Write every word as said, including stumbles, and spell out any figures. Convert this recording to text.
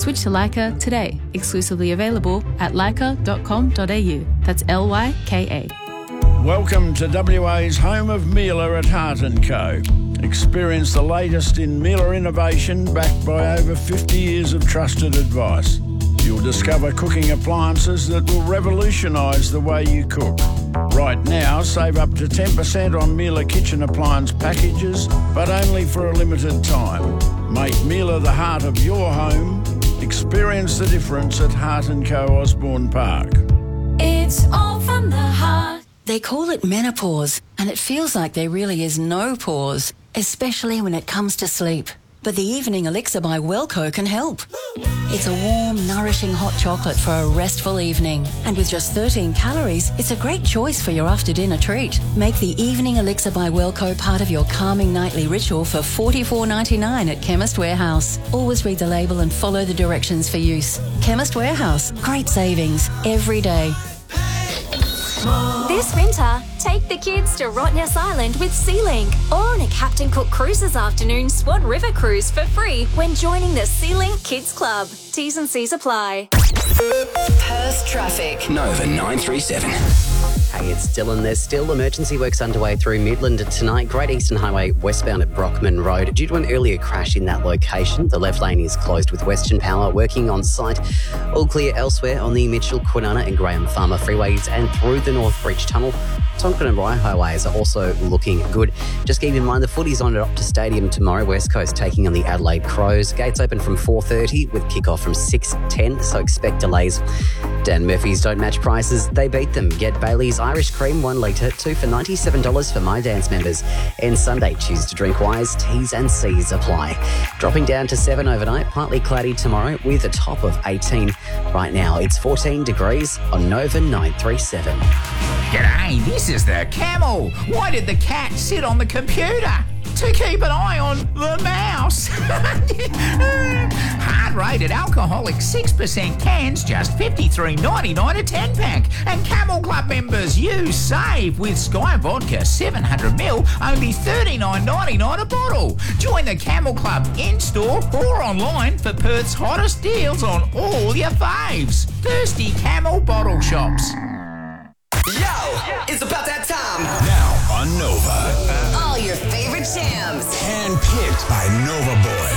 Switch to Lyka today. Exclusively available at lyka dot com dot a u. That's L Y K A. Welcome to W A's home of Miele at Hart and Co. Experience the latest in Miele innovation backed by over fifty years of trusted advice. You'll discover cooking appliances that will revolutionise the way you cook. Right now, save up to ten percent on Miele kitchen appliance packages, but only for a limited time. Make Miele the heart of your home. Experience the difference at Hart and Co Osborne Park. It's all from the heart. They call it menopause, and it feels like there really is no pause, especially when it comes to sleep. But the Evening Elixir by Wellco can help. It's a warm, nourishing hot chocolate for a restful evening. And with just thirteen calories, it's a great choice for your after-dinner treat. Make the Evening Elixir by Wellco part of your calming nightly ritual for forty-four ninety-nine at Chemist Warehouse. Always read the label and follow the directions for use. Chemist Warehouse. Great savings every day. This winter, take the kids to Rottnest Island with SeaLink or on a Captain Cook Cruises afternoon Swan River cruise for free when joining the SeaLink Kids Club. T's and C's apply. Perth traffic. Nova nine three seven. Hey, it's Dylan. There's still emergency works underway through Midland tonight. Great Eastern Highway westbound at Brockman Road. Due to an earlier crash in that location, the left lane is closed with Western Power working on site. All clear elsewhere on the Mitchell, Kwinana and Graham Farmer freeways and through the North Bridge Tunnel. Tonkin and Rye highways are also looking good. Just keep in mind the footy's on at Optus Stadium tomorrow. West Coast taking on the Adelaide Crows. Gates open from four thirty with kickoff from six ten, so expect delays. Dan Murphy's don't match prices, they beat them. Get Bailey's Irish Cream one litre, two for ninety-seven dollars for My Dance members. And Sunday, choose to drink wise, T's and C's apply. Dropping down to seven overnight, partly cloudy tomorrow with a top of eighteen. Right now, it's fourteen degrees on Nova nine three seven. G'day, this is the Camel. Why did the cat sit on the computer? To keep an eye on the mouse. Hard-rated alcoholic six percent cans, just fifty-three ninety-nine a ten-pack. And Camel Club members, you save with Sky Vodka seven hundred mil, only thirty-nine ninety-nine a bottle. Join the Camel Club in-store or online for Perth's hottest deals on all your faves. Thirsty Camel bottle shops. Yo, it's about that time. Now on Nova. All your favorite jams. Handpicked by Nova Boy.